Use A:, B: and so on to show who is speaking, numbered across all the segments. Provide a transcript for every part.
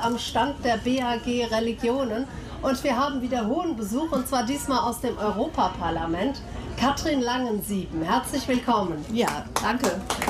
A: am Stand der BAG Religionen und wir haben wieder hohen Besuch und zwar diesmal aus dem Europaparlament. Katrin Langensieben, herzlich willkommen.
B: Ja, danke.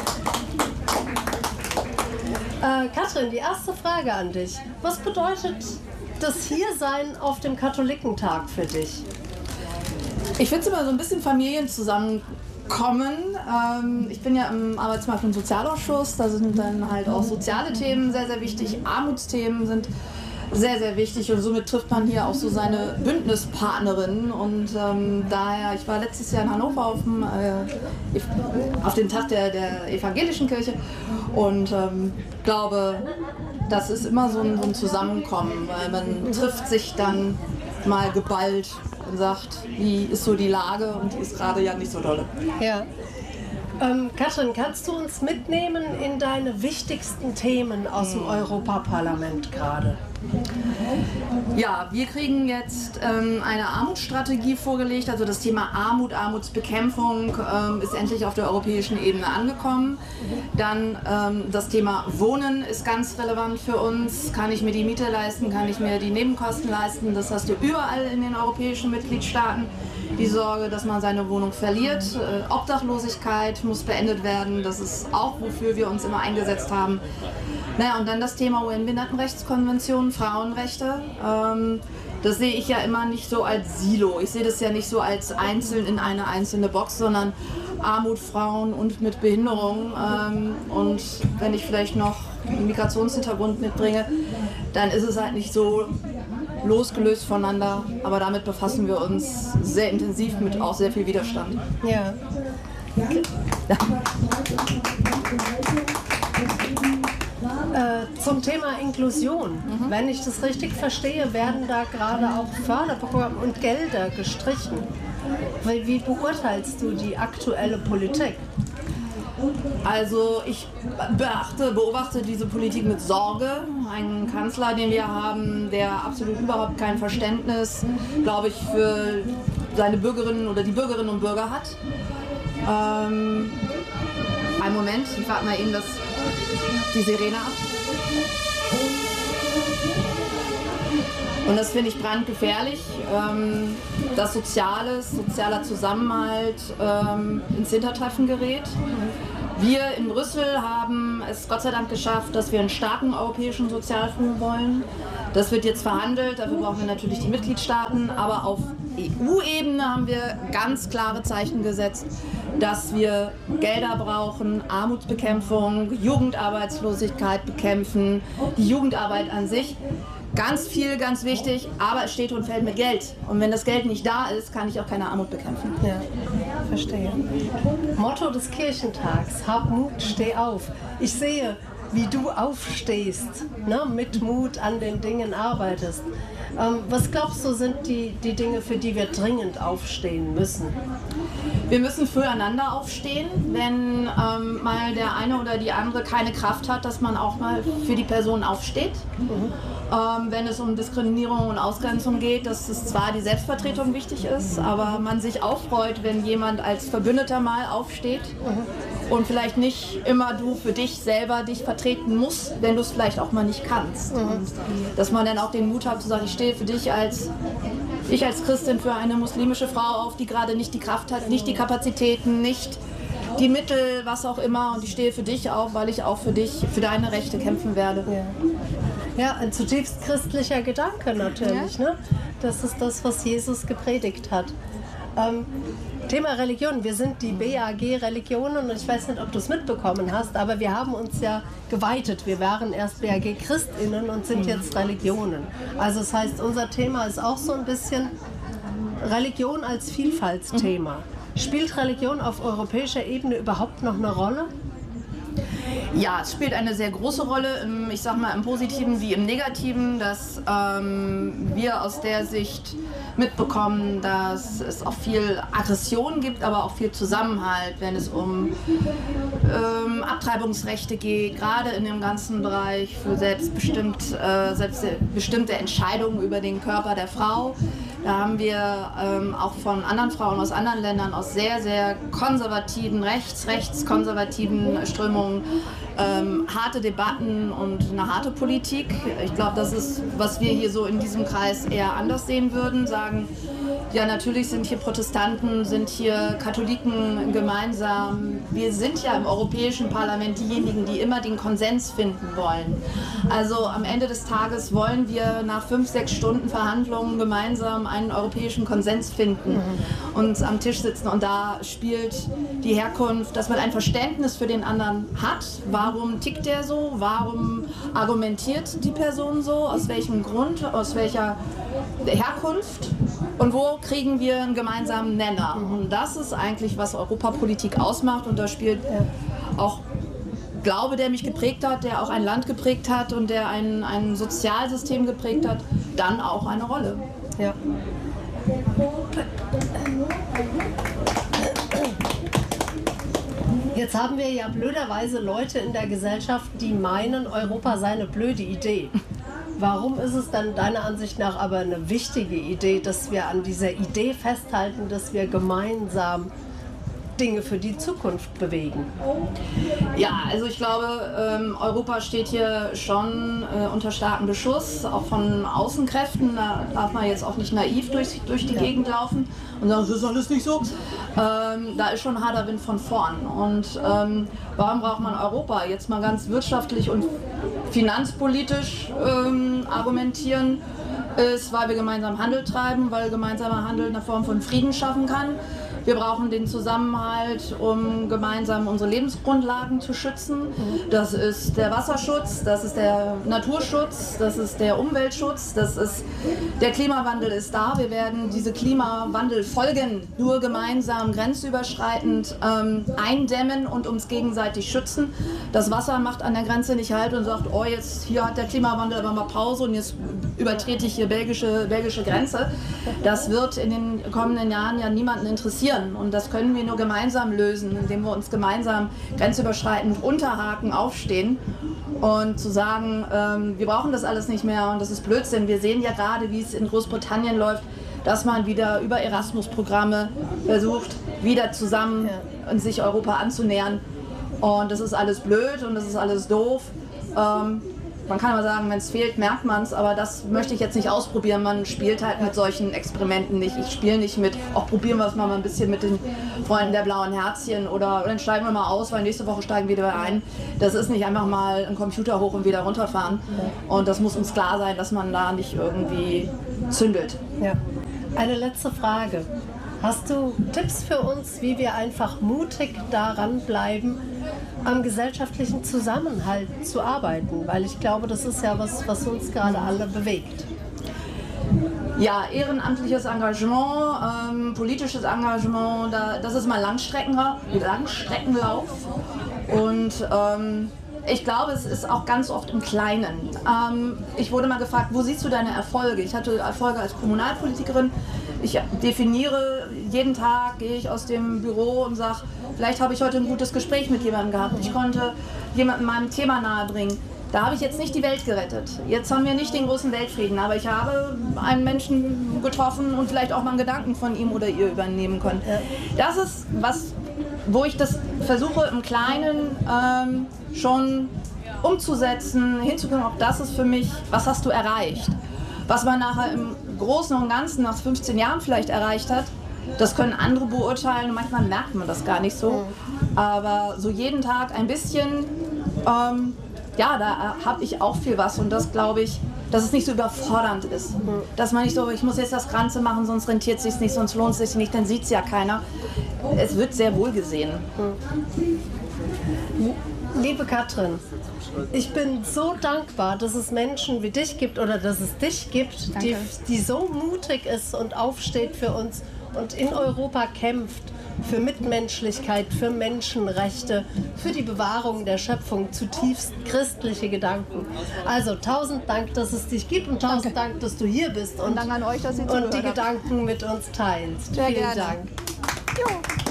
A: Katrin, die erste Frage an dich. Was bedeutet das Hiersein auf dem Katholikentag für dich?
B: Ich finde es immer so ein bisschen Familien zusammenkommen. Ich bin ja im Arbeitsmarkt- und Sozialausschuss, da sind dann halt auch soziale Themen sehr, sehr wichtig, Armutsthemen sind sehr, sehr wichtig und somit trifft man hier auch so seine Bündnispartnerinnen und daher, ich war letztes Jahr in Hannover auf dem Tag der evangelischen Kirche und glaube, das ist immer so ein Zusammenkommen, weil man trifft sich dann mal geballt und sagt, wie ist so die Lage und die ist gerade ja nicht so dolle.
A: Ja. Katrin, kannst du uns mitnehmen in deine wichtigsten Themen aus dem Europaparlament gerade?
B: Ja, wir kriegen jetzt eine Armutsstrategie vorgelegt, also das Thema Armut, Armutsbekämpfung ist endlich auf der europäischen Ebene angekommen. Dann das Thema Wohnen ist ganz relevant für uns. Kann ich mir die Miete leisten, kann ich mir die Nebenkosten leisten? Das hast du überall in den europäischen Mitgliedstaaten. Die Sorge, dass man seine Wohnung verliert. Obdachlosigkeit muss beendet werden. Das ist auch, wofür wir uns immer eingesetzt haben. Naja, und dann das Thema UN-Behindertenrechtskonvention, Frauenrechte. Das sehe ich ja immer nicht so als Silo. Ich sehe das ja nicht so als einzeln in eine einzelne Box, sondern Armut, Frauen und mit Behinderung. Und wenn ich vielleicht noch einen Migrationshintergrund mitbringe, dann ist es halt nicht so losgelöst voneinander, aber damit befassen wir uns sehr intensiv mit auch sehr viel Widerstand.
A: Ja. Zum Thema Inklusion. Wenn ich das richtig verstehe, werden da gerade auch Förderprogramme und Gelder gestrichen. Wie beurteilst du die aktuelle Politik?
B: Also ich beobachte diese Politik mit Sorge. Ein Kanzler, den wir haben, der absolut überhaupt kein Verständnis, glaube ich, für seine Bürgerinnen oder die Bürgerinnen und Bürger hat. Einen Moment, ich warte mal eben die Sirene ab. Und das finde ich brandgefährlich, dass sozialer Zusammenhalt ins Hintertreffen gerät. Wir in Brüssel haben es Gott sei Dank geschafft, dass wir einen starken europäischen Sozialfonds wollen. Das wird jetzt verhandelt, dafür brauchen wir natürlich die Mitgliedstaaten, aber auf EU-Ebene haben wir ganz klare Zeichen gesetzt, dass wir Gelder brauchen, Armutsbekämpfung, Jugendarbeitslosigkeit bekämpfen, die Jugendarbeit an sich. Ganz viel, ganz wichtig, aber es steht und fällt mit Geld. Und wenn das Geld nicht da ist, kann ich auch keine Armut bekämpfen.
A: Ja, verstehe. Motto des Kirchentags, hab Mut, steh auf. Ich sehe, wie du aufstehst, ne, mit Mut an den Dingen arbeitest. Was glaubst du, sind die Dinge, für die wir dringend aufstehen müssen?
B: Wir müssen füreinander aufstehen, wenn mal der eine oder die andere keine Kraft hat, dass man auch mal für die Person aufsteht. Wenn es um Diskriminierung und Ausgrenzung geht, dass es zwar die Selbstvertretung wichtig ist, aber man sich auch freut, wenn jemand als Verbündeter mal aufsteht und vielleicht nicht immer du für dich selber dich vertreten musst, wenn du es vielleicht auch mal nicht kannst. Und dass man dann auch den Mut hat zu sagen, ich stehe für dich als Christin für eine muslimische Frau auf, die gerade nicht die Kraft hat, nicht die Kapazitäten, nicht die Mittel, was auch immer, und ich stehe für dich auf, weil ich auch für dich, für deine Rechte kämpfen werde.
A: Ja, ein zutiefst christlicher Gedanke natürlich, ne? Das ist das, was Jesus gepredigt hat. Thema Religion, wir sind die BAG Religionen und ich weiß nicht, ob du es mitbekommen hast, aber wir haben uns ja geweitet. Wir waren erst BAG Christinnen und sind jetzt Religionen. Also das heißt, unser Thema ist auch so ein bisschen Religion als Vielfaltsthema. Spielt Religion auf europäischer Ebene überhaupt noch eine Rolle?
B: Ja, es spielt eine sehr große Rolle, ich sag mal im Positiven wie im Negativen, dass wir aus der Sicht mitbekommen, dass es auch viel Aggression gibt, aber auch viel Zusammenhalt, wenn es um Abtreibungsrechte geht, gerade in dem ganzen Bereich für selbstbestimmte Entscheidungen über den Körper der Frau. Da haben wir auch von anderen Frauen aus anderen Ländern, aus sehr, sehr konservativen, rechtskonservativen Strömungen, harte Debatten und eine harte Politik. Ich glaube, das ist, was wir hier so in diesem Kreis eher anders sehen würden. Sagen, ja, natürlich sind hier Protestanten, sind hier Katholiken gemeinsam. Wir sind ja im Europäischen Parlament diejenigen, die immer den Konsens finden wollen. Also am Ende des Tages wollen wir nach 5-6 Stunden Verhandlungen gemeinsam einen europäischen Konsens finden und am Tisch sitzen. Und da spielt die Herkunft, dass man ein Verständnis für den anderen hat. Warum tickt der so? Warum argumentiert die Person so? Aus welchem Grund? Aus welcher Herkunft? Und wo kriegen wir einen gemeinsamen Nenner? Und das ist eigentlich, was Europapolitik ausmacht. Und da spielt auch Glaube, der mich geprägt hat, der auch ein Land geprägt hat und der ein Sozialsystem geprägt hat, dann auch eine Rolle.
A: Ja. Jetzt haben wir ja blöderweise Leute in der Gesellschaft, die meinen, Europa sei eine blöde Idee. Warum ist es dann deiner Ansicht nach aber eine wichtige Idee, dass wir an dieser Idee festhalten, dass wir gemeinsam Dinge für die Zukunft bewegen?
B: Ja, also ich glaube, Europa steht hier schon unter starkem Beschuss, auch von Außenkräften. Da darf man jetzt auch nicht naiv durch die Gegend laufen und sagen, das ist alles nicht so. Da ist schon harter Wind von vorn. Und warum braucht man Europa? Jetzt mal ganz wirtschaftlich und finanzpolitisch argumentieren, ist, weil wir gemeinsam Handel treiben, weil gemeinsamer Handel eine Form von Frieden schaffen kann. Wir brauchen den Zusammenhalt, um gemeinsam unsere Lebensgrundlagen zu schützen. Das ist der Wasserschutz, das ist der Naturschutz, das ist der Umweltschutz, der Klimawandel ist da. Wir werden diese Klimawandelfolgen nur gemeinsam grenzüberschreitend eindämmen und uns gegenseitig schützen. Das Wasser macht an der Grenze nicht Halt und sagt, oh, jetzt hier hat der Klimawandel aber mal Pause und jetzt übertrete ich hier belgische Grenze. Das wird in den kommenden Jahren ja niemanden interessieren. Und das können wir nur gemeinsam lösen, indem wir uns gemeinsam grenzüberschreitend unterhaken, aufstehen und zu sagen, wir brauchen das alles nicht mehr und das ist Blödsinn. Wir sehen ja gerade, wie es in Großbritannien läuft, dass man wieder über Erasmus-Programme versucht, wieder zusammen sich Europa anzunähern. Und das ist alles blöd und das ist alles doof. Man kann aber sagen, wenn es fehlt, merkt man es, aber das möchte ich jetzt nicht ausprobieren. Man spielt halt mit solchen Experimenten nicht. Ich spiele nicht mit, auch probieren wir es mal ein bisschen mit den Freunden der blauen Herzchen oder dann steigen wir mal aus, weil nächste Woche steigen wir wieder ein. Das ist nicht einfach mal einen Computer hoch und wieder runterfahren. Und das muss uns klar sein, dass man da nicht irgendwie zündelt.
A: Ja. Eine letzte Frage. Hast du Tipps für uns, wie wir einfach mutig daran bleiben, am gesellschaftlichen Zusammenhalt zu arbeiten? Weil ich glaube, das ist ja was uns gerade alle bewegt.
B: Ja, ehrenamtliches Engagement, politisches Engagement, das ist mal Langstreckenlauf. Und ich glaube, es ist auch ganz oft im Kleinen. Ich wurde mal gefragt, wo siehst du deine Erfolge? Ich hatte Erfolge als Kommunalpolitikerin. Ich definiere, jeden Tag gehe ich aus dem Büro und sage, vielleicht habe ich heute ein gutes Gespräch mit jemandem gehabt. Ich konnte jemandem meinem Thema nahebringen. Da habe ich jetzt nicht die Welt gerettet. Jetzt haben wir nicht den großen Weltfrieden, aber ich habe einen Menschen getroffen und vielleicht auch mal einen Gedanken von ihm oder ihr übernehmen können. Das ist was, wo ich das versuche im Kleinen schon umzusetzen, hinzukommen, auch das ist für mich, was hast du erreicht? Was man nachher im Großen und Ganzen nach 15 Jahren vielleicht erreicht hat, das können andere beurteilen und manchmal merkt man das gar nicht so. Aber so jeden Tag ein bisschen, ja, da habe ich auch viel was und das glaube ich, dass es nicht so überfordernd ist. Dass man nicht so, ich muss jetzt das Ganze machen, sonst rentiert es sich nicht, sonst lohnt es sich nicht, dann sieht es ja keiner. Es wird sehr wohl gesehen.
A: Liebe Katrin, ich bin so dankbar, dass es Menschen wie dich gibt oder dass es dich gibt, die so mutig ist und aufsteht für uns und in Europa kämpft für Mitmenschlichkeit, für Menschenrechte, für die Bewahrung der Schöpfung, zutiefst christliche Gedanken. Also 1000 Dank, dass es dich gibt und 1000 Dank, dass du hier bist und
C: Dank an euch, dass ihr
A: und die Gedanken mit uns teilst.
C: Sehr
A: Vielen
C: gerne.
A: Dank.
C: Jo.